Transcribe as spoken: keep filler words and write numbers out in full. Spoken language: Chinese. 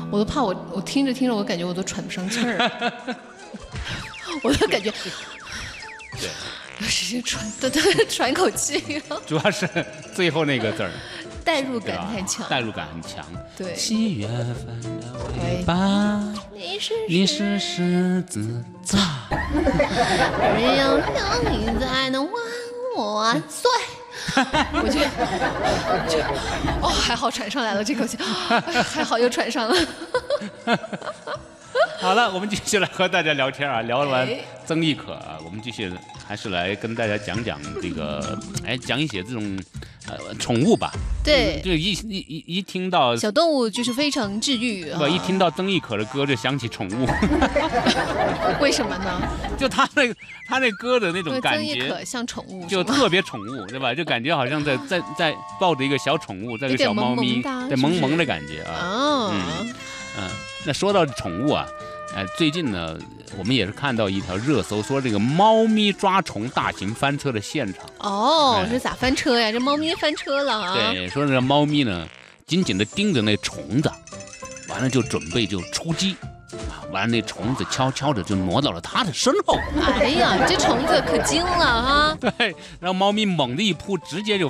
我都怕我我听着听着，我感觉我都喘不上气儿，我都感觉， 对， 有时间喘，都都喘口气。 主要是最后那个字儿， 代入感太强， 代入感很强。 对， 七月份的尾巴， 你是你是狮子座， 只有你才能万万岁。我就就哦，还好喘上来了这口气，还好又喘上了。 好了，我们继续来和大家聊天啊，聊完曾轶可啊，我们继续还是来跟大家讲讲这个，哎，讲一些这种呃宠物吧。 对， 就一一一一听到小动物就是非常治愈。 不，一听到曾轶可的歌就想起宠物。 为什么呢？ 就他那他那歌的那种感觉， 曾轶可像宠物， 就特别宠物，对吧？就感觉好像在在在抱着一个小宠物，在个小猫咪，对萌萌的感觉啊。 哦， 嗯嗯，那说到宠物啊。哎，最近呢，我们也是看到一条热搜，说这个猫咪抓虫大型翻车的现场。 哦，这咋翻车呀？这猫咪翻车了啊！ 对，说这猫咪呢，紧紧地盯着那虫子，完了就准备就出击，啊，完了那虫子悄悄的就挪到了它的身后。 哎呀，这虫子可精了哈！ 对，然后猫咪猛地一扑，直接就